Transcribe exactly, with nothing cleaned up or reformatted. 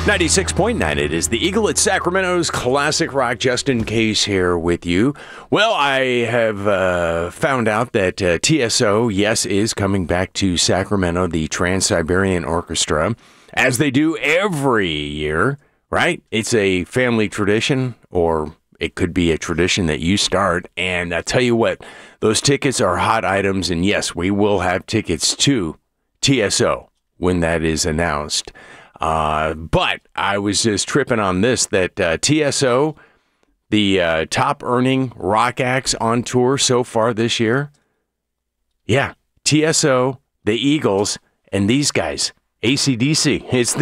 ninety-six point nine, it is the Eagle at Sacramento's Classic Rock. Justin Case here with you. Well, I have uh, found out that uh, T S O, yes, is coming back to Sacramento, the Trans-Siberian Orchestra, as they do every year, right? It's a family tradition, or it could be a tradition that you start. And I tell you what, those tickets are hot items, and yes, we will have tickets to T S O when that is announced. Uh, but I was just tripping on this, that uh, T S O, the uh, top earning rock acts on tour so far this year. Yeah, T S O, the Eagles, and these guys, A C D C. It's the